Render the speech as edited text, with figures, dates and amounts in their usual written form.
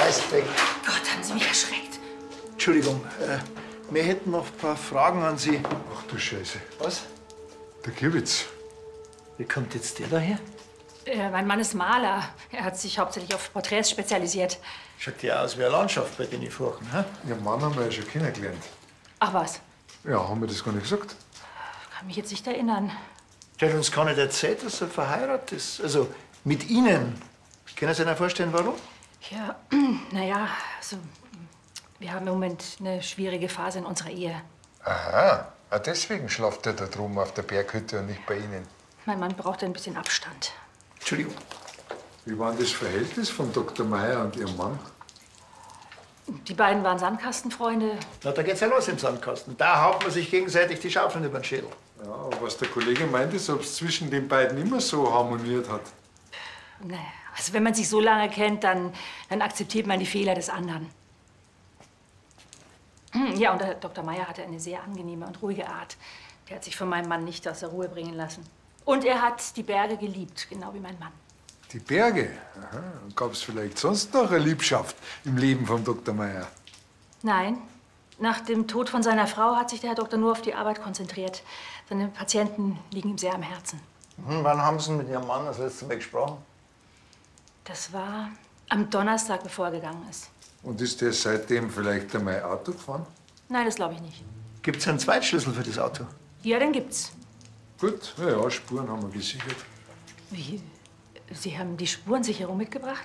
schmeißt weg. Gott, haben Sie mich erschreckt. Entschuldigung, wir hätten noch ein paar Fragen an Sie. Ach du Scheiße. Was? Der Kiewitz. Wie kommt jetzt der daher? Mein Mann ist Maler. Er hat sich hauptsächlich auf Porträts spezialisiert. Schaut ja aus wie eine Landschaft bei den Furchen, hä? Ihr Mann haben wir ja schon kennengelernt. Ach was, Ja, haben wir das gar nicht gesagt? kann mich jetzt nicht erinnern. Der hat uns gar nicht erzählt, dass er verheiratet ist. Also mit Ihnen. Können Sie sich vorstellen, warum? Ja, naja, also, wir haben im Moment eine schwierige Phase in unserer Ehe. Aha, deswegen schlaft er da drum auf der Berghütte und nicht bei Ihnen. Mein Mann braucht ein bisschen Abstand. Entschuldigung. Wie war denn das Verhältnis von Dr. Meier und Ihrem Mann? Die beiden waren Sandkastenfreunde. Na, da geht's ja los im Sandkasten. Da haut man sich gegenseitig die Schaufeln über den Schädel. Ja, aber was der Kollege meint, ist, ob es zwischen den beiden immer so harmoniert hat. Naja, also wenn man sich so lange kennt, dann akzeptiert man die Fehler des anderen. Ja, und der Dr. Meier hatte eine sehr angenehme und ruhige Art. Der hat sich von meinem Mann nicht aus der Ruhe bringen lassen. Und er hat die Berge geliebt, genau wie mein Mann. Die Berge? Aha. Gab es vielleicht sonst noch eine Liebschaft im Leben von Dr. Meier? Nein, nach dem Tod von seiner Frau hat sich der Herr Doktor nur auf die Arbeit konzentriert. Seine Patienten liegen ihm sehr am Herzen. Wann haben Sie mit Ihrem Mann das letzte Mal gesprochen? Das war am Donnerstag, bevor er gegangen ist. Und ist der seitdem vielleicht einmal Auto gefahren? Nein, das glaube ich nicht. Gibt's einen Zweitschlüssel für das Auto? Ja, den gibt's. Gut, ja, Spuren haben wir gesichert. Wie? Sie haben die Spurensicherung mitgebracht?